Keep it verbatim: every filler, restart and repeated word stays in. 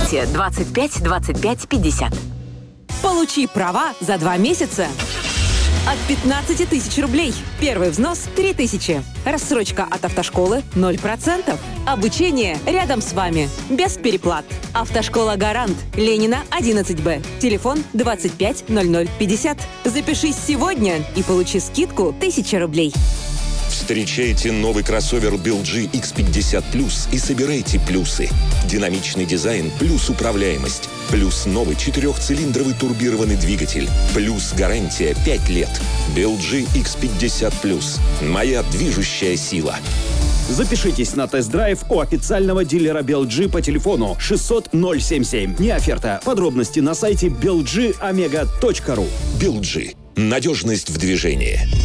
Звоните двадцать пять двадцать пять пятьдесят. Получи права за два месяца от пятнадцати тысяч рублей. Первый взнос – три тысячи. Рассрочка от автошколы – ноль процентов. Обучение рядом с вами. Без переплат. Автошкола «Гарант». Ленина, одиннадцать Б. Телефон двадцать пять ноль ноль пятьдесят. Запишись сегодня и получи скидку тысяча рублей. Встречайте новый кроссовер би эл джи икс пятьдесят плюс и собирайте плюсы. Динамичный дизайн плюс управляемость. Плюс новый четырехцилиндровый турбированный двигатель. Плюс гарантия пять лет. би эл джи икс пятьдесят плюс. Моя движущая сила. Запишитесь на тест-драйв у официального дилера би эл джи по телефону шестьсот ноль семь семь. Не оферта. Подробности на сайте би эл джи омега точка ру. би эл джи. Надежность в движении.